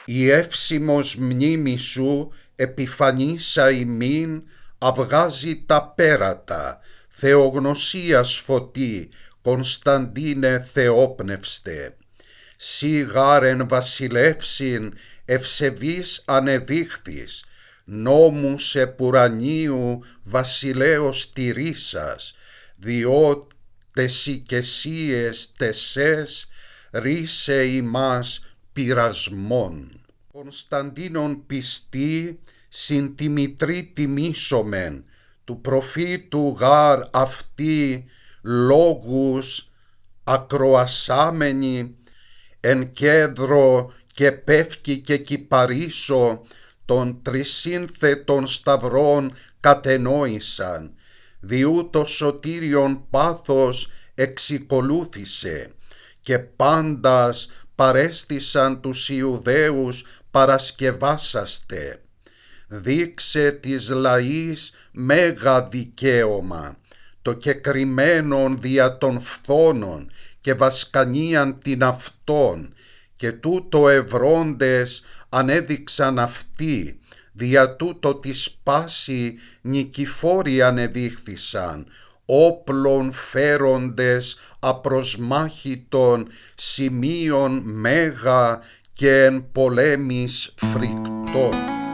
Η εύσημος μνήμη σου επιφανίσα ημίν, αυγάζει τα πέρατα, θεογνωσίας φωτί, Κωνσταντίνε θεόπνευστε. Σύ γάρεν βασιλεύσιν ευσεβής ανεδείχθης, νόμους επουρανίου βασιλέως τηρήσας, διό τεσικεσίες τεσές ρίσε ημάς πειρασμόν. Κωνσταντίνον πιστή συν τη μητρή τιμήσομεν, του προφήτου γάρ αυτή λόγους ακροασάμενοι, εν κέντρο και πεύκη και κυπαρίσω των τρισύνθετων σταυρών κατενόησαν, διού το σωτήριον πάθος εξικολούθησε, και πάντας παρέστησαν τους Ιουδαίους παρασκευάσαστε. Δείξε της λαής μέγα δικαίωμα, το κεκριμένον δια των φθόνων και βασκανίαν την αυτών, και τούτο ευρώντες ανέδειξαν αυτοί, δια τούτο τη πάση νικηφόροι ανεδείχθησαν, όπλων φέροντες απροσμάχητων σημείων μέγα και εν πολέμης φρικτών.